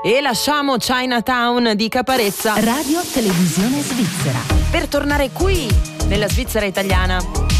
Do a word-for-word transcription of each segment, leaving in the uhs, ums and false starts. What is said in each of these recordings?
E lasciamo Chinatown di Caparezza. Radio Televisione Svizzera. Per tornare qui, nella Svizzera italiana.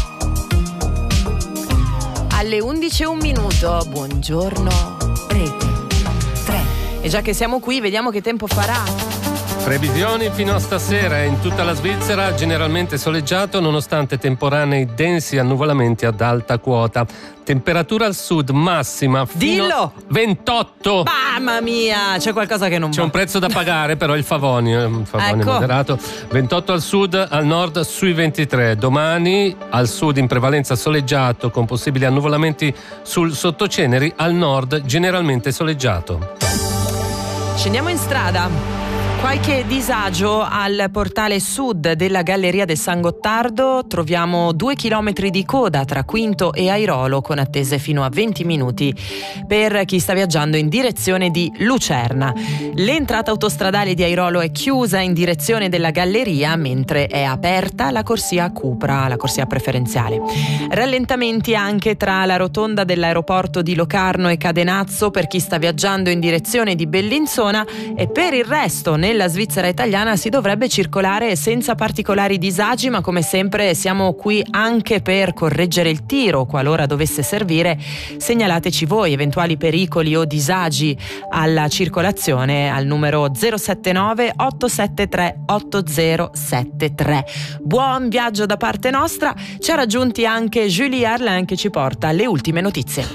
Alle undici e un minuto. Buongiorno. Rete tre. E già che siamo qui, vediamo che tempo farà. Previsioni fino a stasera in tutta la Svizzera, generalmente soleggiato nonostante temporanei densi annuvolamenti ad alta quota. Temperatura al sud massima fino Dillo! ventotto. Mamma mia, c'è qualcosa che non C'è va. un prezzo da pagare, però il Favonio, un Favonio Ecco. moderato. ventotto al sud, al nord sui ventitré. Domani al sud in prevalenza soleggiato con possibili annuvolamenti sul sottoceneri, al nord generalmente soleggiato. Scendiamo in strada. Qualche disagio al portale sud della Galleria del San Gottardo. Troviamo due chilometri di coda tra Quinto e Airolo con attese fino a venti minuti per chi sta viaggiando in direzione di Lucerna. L'entrata autostradale di Airolo è chiusa in direzione della Galleria, mentre è aperta la corsia Cupra, la corsia preferenziale. Rallentamenti anche tra la rotonda dell'aeroporto di Locarno e Cadenazzo per chi sta viaggiando in direzione di Bellinzona, e per il resto nella Svizzera italiana si dovrebbe circolare senza particolari disagi, ma come sempre siamo qui anche per correggere il tiro qualora dovesse servire. Segnalateci voi eventuali pericoli o disagi alla circolazione al numero zero sette nove otto sette tre otto zero sette tre. Buon viaggio da parte nostra. Ci ha raggiunti anche Julie Arlin che ci porta le ultime notizie.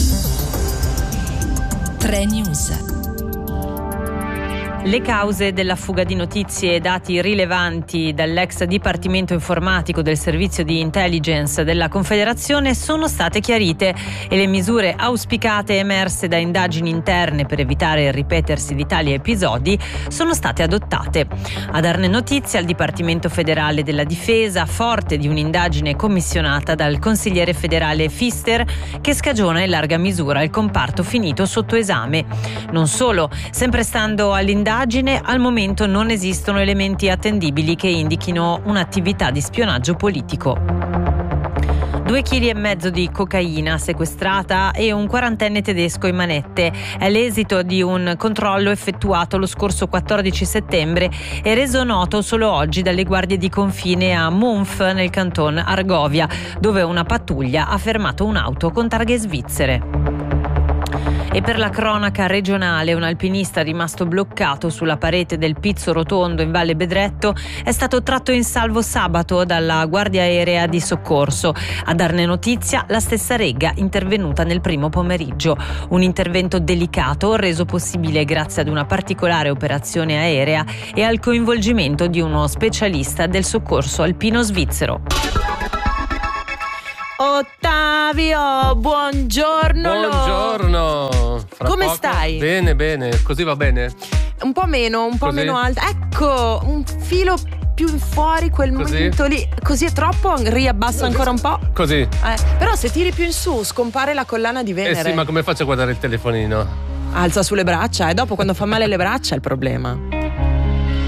tre News. Le cause della fuga di notizie e dati rilevanti dall'ex Dipartimento Informatico del Servizio di Intelligence della Confederazione sono state chiarite e le misure auspicate emerse da indagini interne per evitare il ripetersi di tali episodi sono state adottate. A darne notizia il Dipartimento Federale della Difesa, forte di un'indagine commissionata dal consigliere federale Pfister che scagiona in larga misura il comparto finito sotto esame. Non solo, sempre stando all'indagine, al momento non esistono elementi attendibili che indichino un'attività di spionaggio politico. Due chili e mezzo di cocaina sequestrata e un quarantenne tedesco in manette. È l'esito di un controllo effettuato lo scorso quattordici settembre e reso noto solo oggi dalle guardie di confine a Monf nel canton Argovia, dove una pattuglia ha fermato un'auto con targhe svizzere. E per la cronaca regionale, un alpinista rimasto bloccato sulla parete del Pizzo Rotondo in Valle Bedretto è stato tratto in salvo sabato dalla Guardia Aerea di Soccorso. A darne notizia la stessa Regga intervenuta nel primo pomeriggio. Un intervento delicato reso possibile grazie ad una particolare operazione aerea e al coinvolgimento di uno specialista del soccorso alpino svizzero. Ottavio, buongiorno. Buongiorno. Fra Come poco. stai? Bene, bene. Così va bene? Un po' meno, un po' Così? meno alta. Ecco, un filo più in fuori, quel Così? momento lì. Così è troppo, riabbassa ancora un po'. Così. Eh, però se tiri più in su, scompare la collana di Eh Venere. sì, ma come faccio a guardare il telefonino? Alza sulle braccia e dopo quando fa male le braccia è il problema.